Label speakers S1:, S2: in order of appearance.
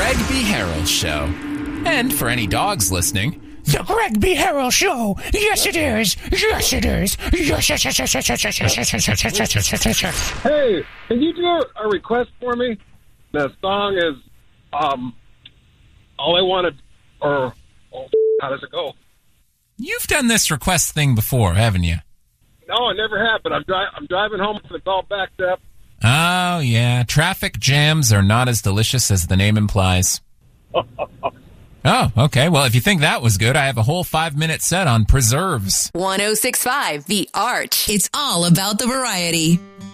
S1: Greg B. Harrell Show. And for any dogs listening, the Greg B. Harrell Show. Yes, it is. Yes, it is. Yes, yes, yes, yes, yes, yes, yes, yes, yes, yes, yes, yes, yes.
S2: Hey, can you do a request for me? The song is All I Wanted, or how does it go?
S1: You've done this request thing before, haven't you?
S2: No, I never have, but I'm driving home and it's all backed up.
S1: Oh, yeah. Traffic jams are not as delicious as the name implies. Oh, okay. Well, if you think that was good, I have a whole 5-minute set on preserves.
S3: 106.5 The Arch. It's all about the variety.